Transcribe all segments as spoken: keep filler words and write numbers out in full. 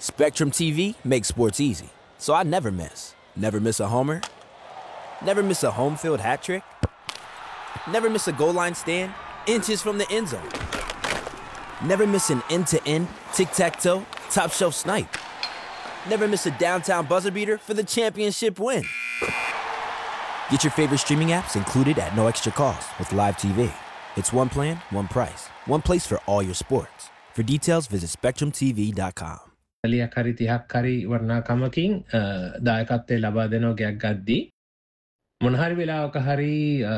Spectrum T V makes sports easy, so I never miss. Never miss a homer. Never miss a home field hat trick. Never miss a goal line stand inches from the end zone. Never miss an end-to-end, tic-tac-toe, top-shelf snipe. Never miss a downtown buzzer beater for the championship win. Get your favorite streaming apps included at no extra cost with Live T V. It's one plan, one price, one place for all your sports. For details, visit spectrum t v dot com. ලියක් හරි තිහක් හරි වර්ණාකමකින් දායකත්වයේ ලබා දෙනවා ගයක් ගද්දී මොන හරි වෙලාවක හරි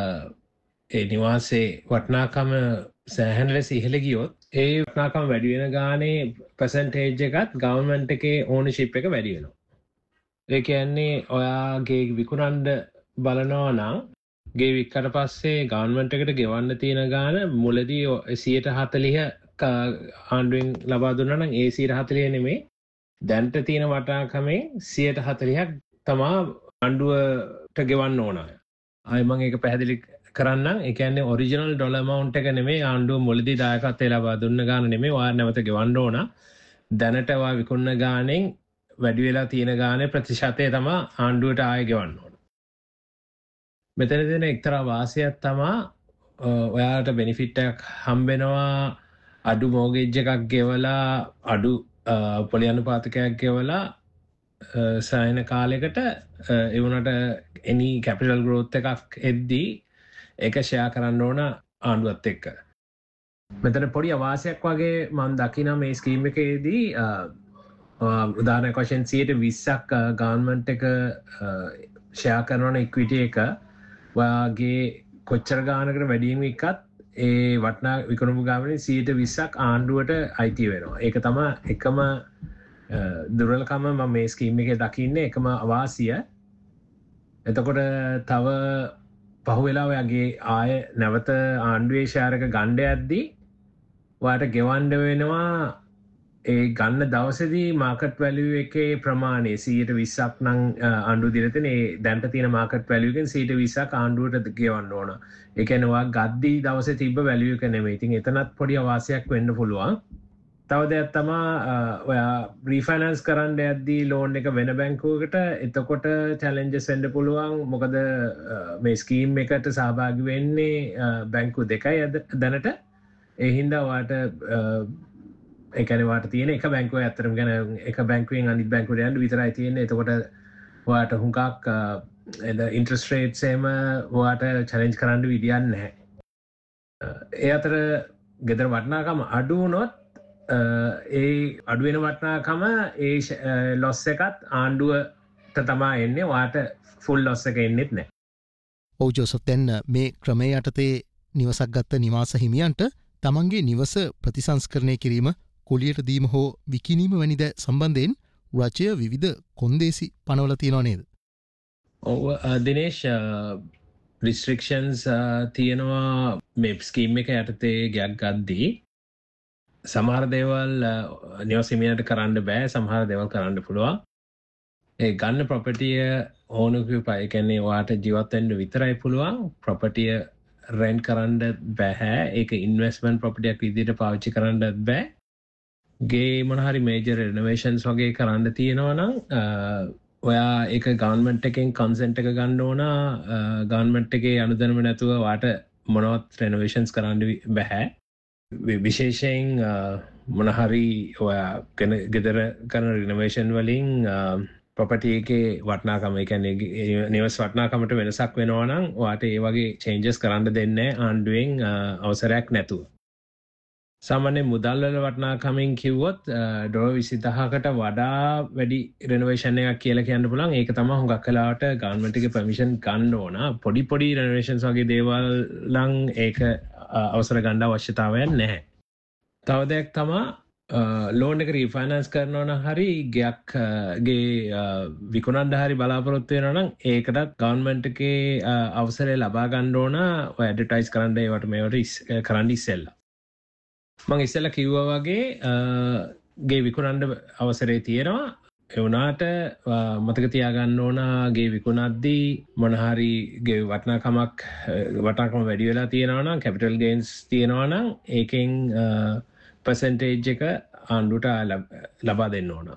ඒ නිවාසේ වටිනාකම සෑහෙන ලෙස ඉහළ ගියොත් ඒ වටිනාකම වැඩි වෙන ගානේ percentage එකත් government එකේ ownership එක වැඩි වෙනවා. ඒ කියන්නේ ඔයාගේ විකුණන්න බලනවා නම් ගේ වික්කට පස්සේ government එකට ගෙවන්න තියෙන ගාන මුලදී සියයට හතළිහ ආණ්ඩුවෙන් ලබා දුන්නා නම් ඒ සියයට හතළිහ නෙමෙයි දැන්ට තියෙන වටිනාකමෙන් සියයට හතළිහක් තමා ආණ්ඩුවට ගෙවන්න ඕන. ආයි මම ඒක පැහැදිලි කරන්නම්. ඒ කියන්නේ ඔරිජිනල් ඩොලර් amount එක නෙමෙයි ආණ්ඩුව මුලදී දායකත්වය ලබා දුන්න ගාන නෙමෙයි ඔයා නැවත ගෙවන්න ඕන. දැනට ඔයා විකුණන ගානෙන් වැඩි වෙලා තියෙන ගානේ ප්‍රතිශතය තමයි ආණ්ඩුවට ආයෙ ගෙවන්න ඕන. මෙතන දෙන එක්තරා වාසියක් තමයි ඔයාලට බෙනිෆිට් එකක් හම්බ වෙනවා අඩු මෝගේජ් එකක් ගෙවලා අඩු පොලි අනුපාතකයක් ගෙවලා සායන කාලයකට ඒ වුණාට any capital growth එකක් එද්දී ඒක ෂෙයා කරන්න ඕන ආණ්ඩුවත් එක්ක. මෙතන පොඩි අවාසියක් වගේ මම දකිනවා මේ ස්කීම් එකේදී උදාහරණයක් වශයෙන් සියයට විස්සක් ගවර්න්මන්ට් එක ෂෙයා කරන ඉක්විටි එක ඔයාගේ කොච්චර ගානකට වැඩිම එකත් ඒ වටනා විකුණුම ගාමනේ සියයට විස්සක් ආණ්ඩුවට අයිති වෙනවා. ඒක තමයි එකම දුර්වලකම මම මේ ස්කීම් එකේ දකින්නේ එකම අවාසිය. එතකොට තව පහුවෙලා ඔයාගේ ආය නැවත ආණ්ඩුවේ ෂෙයාර් එක ගන්න යද්දී ඔයාට ගෙවන්න වෙනවා ඒ ගන්න දවසේදී මාකට් වැලියු එකේ ප්‍රමාණය සියයට විස්සක් නම් ආණ්ඩුව දීලා තියෙන ඒ දැන්ට තියෙන මාකට් වැලියු එකෙන් සියයට විස්සක් ආණ්ඩුවට ගෙවන්න ඕන. ඒ කියන්නේ ඔයා ගද්දී දවසේ තිබ්බ වැලියු එක නෙමෙයි. ඉතින් එතනත් පොඩි අවාසියක් වෙන්න පුළුවන්. තව දෙයක් තමයි ඔයා රීෆයිනන්ස් කරන්න යද්දී ලෝන් එක වෙන බැංකුවකට එතකොට චැලෙන්ජස් එන්න පුළුවන්. මොකද මේ ස්කීම් එකට සහභාගී වෙන්නේ බැංකු දෙකයි දැනට. ඒ හින්දා ඔයාට ඒ කියන්නේ වාට තියෙන එක බැංකුව ඇත්තටම කියන්නේ එක බැංකුවෙන් අනිත් බැංකුවට යන්න විතරයි තියෙන්නේ. එතකොට ඔයාට හුඟක් ඉන්ට්‍රස්ට් රේට්ස් එම ඔයාට චැලෙන්ජ් කරන්න විදියක් නැහැ. ඒ අතර ගෙදර වටිනාකම අඩු වුණොත් ඒ අඩු වෙන වටිනාකම ඒ ලොස් එකත් ආණ්ඩුවට තමයි එන්නේ. ඔයාට ෆුල් ලොස් එක එන්නේත් නැහැ. ඔව් ජෝසප් දැන් මේ ක්‍රමයේ යටතේ නිවසක් ගත්ත නිවාස හිමියන්ට තමන්ගේ නිවස ප්‍රතිසංස්කරණය කිරීම කුලියට දීම හෝ විකිණීම වැනි ද සම්බන්ධයෙන් රජය විවිධ කොන්දේසි පනවල තියෙනවා නේද? ඔව් දිනේෂ් රිස්ට්‍රික්ෂන්ස් තියෙනවා මේ ස්කීම් එක යටතේ ගයක් ගද්දී. සමහර දේවල් නිවස හිමියන්ට කරන්න බෑ, සමහර දේවල් කරන්න පුළුවන්. ඒ ගන්න ප්‍රොපර්ටිය ඕන ඔකියුපයි ඒ කියන්නේ ඔයාට ජීවත් වෙන්න විතරයි පුළුවන්. ප්‍රොපර්ටිය රෙන්ට් කරන්න බෑ. ඒක ඉන්වෙස්ට්මන්ට් ප්‍රොපර්ටියක් විදිහට පාවිච්චි කරන්නත් බෑ. ගේ මොන හරි මේජර් රිනෝවේෂන්ස් වගේ කරන්න තියෙනවා නම් ඔයා ඒක ගවර්න්මන්ට් එකෙන් කන්සෙන්ට් එක ගන්න ඕන. ගවර්න්මන්ට් එකේ අනුදැනුම නැතුව වාට මොනවත් රිනෝවේෂන්ස් කරන්න බෑ. විශේෂයෙන් මොන හරි ඔයා ගෙදර කරන රිනෝවේෂන් වලින් ප්‍රොපර්ටි එකේ වටිනාකම ඒ කියන්නේ නිවස් වටිනාකමට වෙනසක් වෙනවා නම් ඔයාට ඒ වගේ චේන්ජස් කරන්න දෙන්නේ ආණ්ඩුවෙන් අවසරයක් නැතුව. සාමාන්‍ය මුදල් වල වටිනාකමින් කිව්වොත් ඩොලර් විසිදහකට වඩා වැඩි රිනෝවේෂන් එකක් කියලා කියන්න පුළුවන්. ඒක තමයි හුඟක් වෙලාවට ගවර්න්මන්ට් එකේ පර්මිෂන් ගන්න ඕන. පොඩි පොඩි රිනෝවේෂන්ස් වගේ දේවල් නම් ඒක අවසර ගන්න අවශ්‍යතාවයක් නැහැ. තව දෙයක් තමයි ලෝන් එක රීෆයිනන්ස් කරනවා නම් හරි ගයක් ගේ විකුණන්න හරි බලාපොරොත්තු වෙනවා නම් ඒකටත් ගවර්න්මන්ට් එකේ අවසරය ලබා ගන්න ඕන. ඔය ඇඩ්වර්ටයිස් කරන්න ඒවට මේවට කරන්න ඉස්සෙල්ලා. මම ඉස්සෙල්ලා කිව්වා වගේ ගේ විකුණන්න අවසරය තියෙනවා. ඒ වුණාට මතක තියාගන්න ඕන ගේ විකුණද්දී මොන හරි ගේ වටිනාකමක් වටිනාකම වැඩි වෙලා තියෙනවා නම් කැපිටල් ගේන්ස් තියෙනවා නම් ඒකෙන් percentage එක ආණ්ඩුවට ලබා දෙන්න ඕන.